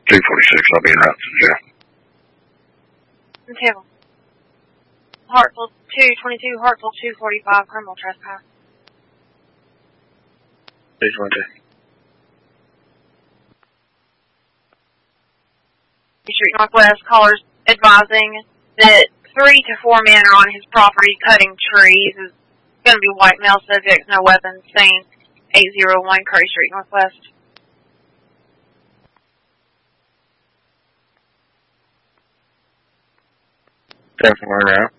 246, I'll be in route to the jail. Okay. Hartsville 222, Hartsville 245, criminal trespass. 222. Street Northwest, callers advising that 3 to 4 men are on his property cutting trees. Is going to be white male subjects, no weapons, same 801 Curry Street Northwest. Definitely right.